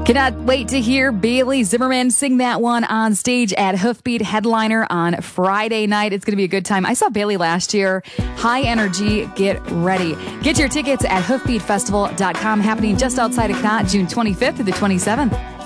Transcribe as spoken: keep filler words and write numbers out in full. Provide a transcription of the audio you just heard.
Cannot wait to hear Bailey Zimmerman sing that one on stage at Hoofbeat Headliner on Friday night. It's going to be a good time. I saw Bailey last year. High energy. Get ready. Get your tickets at hoofbeat festival dot com, happening just outside of Knott, June twenty-fifth to the twenty-seventh.